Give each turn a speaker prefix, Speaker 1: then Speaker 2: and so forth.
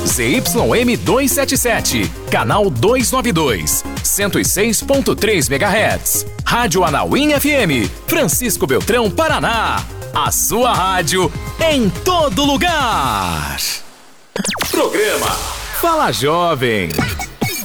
Speaker 1: ZYM 277, canal 292, 106.3 MHz. Rádio Anauim FM, Francisco Beltrão, Paraná. A sua rádio em todo lugar. Programa Fala Jovem.